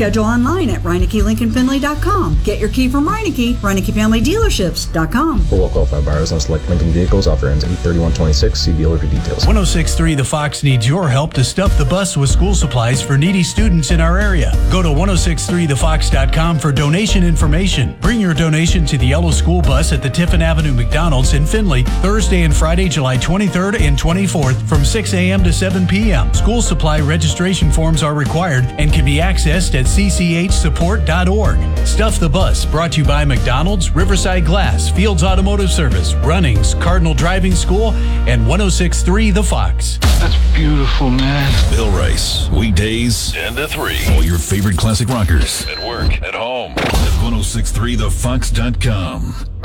Schedule online at ReinekeLincolnFinley.com. Get your key from Reineke, ReinekeFamilyDealerships.com. For well-qualified buyers on select Lincoln vehicles, offer ends 8/31/26. See dealer for details. 106.3 The Fox needs your help to stuff the bus with school supplies for needy students in our area. Go to 1063thefox.com for donation information. Bring your donation to the Yellow School Bus at the Tiffin Avenue McDonald's in Findlay, Thursday and Friday, July 23rd and 24th from 6 a.m. to 7 p.m. School supply registration forms are required and can be accessed at cchsupport.org. Stuff the Bus, brought to you by McDonald's, Riverside Glass, Fields Automotive Service, Runnings, Cardinal Driving School, and 106.3 The Fox. That's beautiful, man. Bill Rice, weekdays 10 to 3. All your favorite classic rockers. At work, at home. At 1063thefox.com.